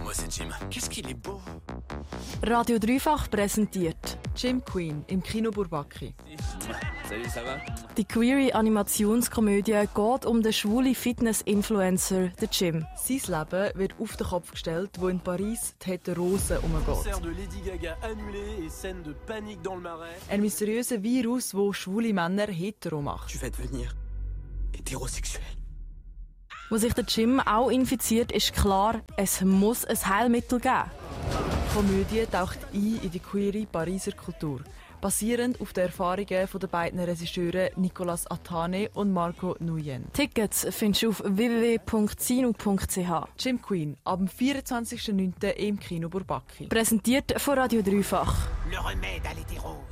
moi c'est Jim. Qu'est-ce qu'il est beau. Radio Dreifach präsentiert Jim Queen im Kino Bourbaki. Salut, ça va? die queere Animationskomödie geht um den schwulen Fitness-Influencer, den Jim. Sein Leben wird auf den Kopf gestellt, wo in Paris die Heterose umgeht. Concert de Lady Gaga annulé et scène de panique dans le Marais. Ein mysteriöser Virus, der schwule Männer hetero macht. Tu vas devenir hétérosexuel. Wo sich der Jim auch infiziert, ist klar, es muss ein Heilmittel geben. Die Komödie taucht ein in die queere Pariser Kultur, basierend auf den Erfahrungen der beiden Regisseure Nicolas Attane und Marco Nuyen. Tickets findest du auf www.zino.ch. Jim Queen, ab dem 24.09. im Kino Bourbaki. Präsentiert von Radio Dreifach. Le remède à l'hétéro.